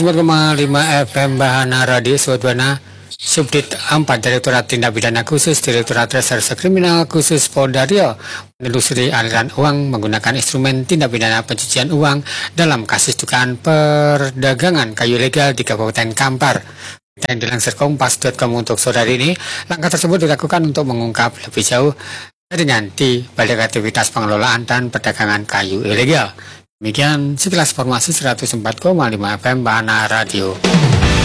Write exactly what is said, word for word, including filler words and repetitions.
sembilan koma lima F M Bahana Radio Swadwana Subdit empat Direktorat Tindak Pidana Khusus Direktorat Reserse Kriminal Khusus Polda Riau menelusuri aliran uang menggunakan instrumen tindak pidana pencucian uang dalam kasus dugaan perdagangan kayu ilegal di Kabupaten Kampar. Dan dilansir kompas titik com untuk sore hari ini, langkah tersebut dilakukan untuk mengungkap lebih jauh jaringan di balik aktivitas pengelolaan dan perdagangan kayu ilegal. Demikian sekilas informasi seratus empat koma lima F M Bahana Radio.